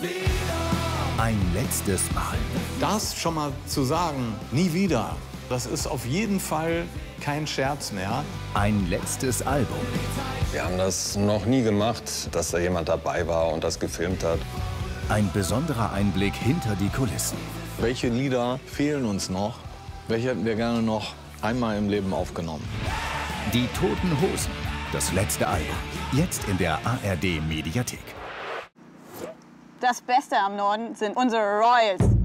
Ein letztes Mal. Das schon mal zu sagen, nie wieder, das ist auf jeden Fall kein Scherz mehr. Ein letztes Album. Wir haben das noch nie gemacht, dass da jemand dabei war und das gefilmt hat. Ein besonderer Einblick hinter die Kulissen. Welche Lieder fehlen uns noch? Welche hätten wir gerne noch einmal im Leben aufgenommen? Die Toten Hosen. Das letzte Album. Jetzt in der ARD Mediathek. Das Beste am Norden sind unsere Royals.